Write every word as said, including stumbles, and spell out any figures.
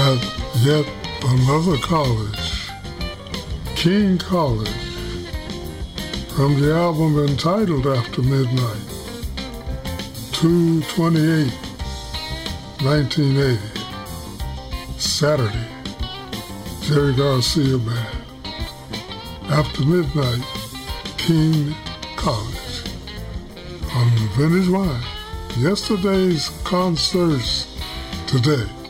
at yet another college, King College, from the album entitled After Midnight, two twenty-eight nineteen eighty, Saturday, Jerry Garcia Band. After Midnight, King College. On Vintage Wine, yesterday's concerts today.